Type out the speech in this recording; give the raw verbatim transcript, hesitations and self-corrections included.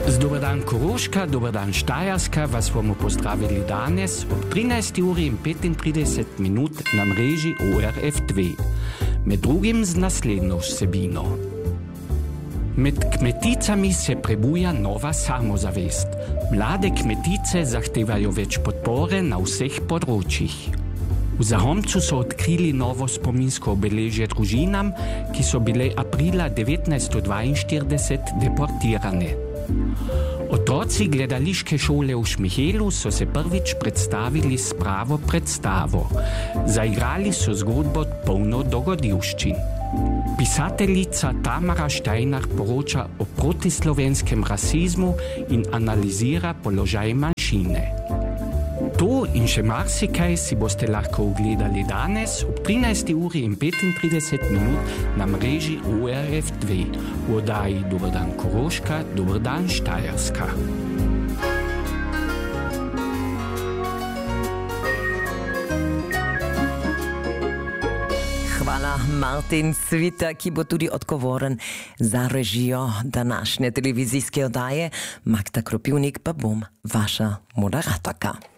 Dobar dan Koroška, dobar dan Štajerska, vas bomo pozdravili danes ob trinajsti uri in petintrideset minut na mreži O R F dve. Med drugim z naslednjo vsebino. Med kmeticami se prebuja nova samozavest. Mlade kmetice zahtevajo več podpore na vseh področjih. V Zahomcu so odkrili novo spominsko obeležje družinam, ki so bile aprila devetnajststo dvainštirideset deportirane. Otroci gledališke šole v Šmihelu so se prvič predstavili s pravo predstavo. Zaigrali so zgodbo polno dogodivščin. Pisateljica Tamara Steiner poroča o protislovenskem rasizmu in analizira položaj manjšine. To in še marsikaj si boste lahko ogledali danes ob trinajsti uri in petintrideset minut na mreži O R F dve. V oddaji Dobar dan Koroška, dobar dan Štajerska. Hvala Martin Svita, ki bo tudi odgovoren za režijo današnje televizijske oddaje. Magda Kropivnik pa bom vaša moderatorka.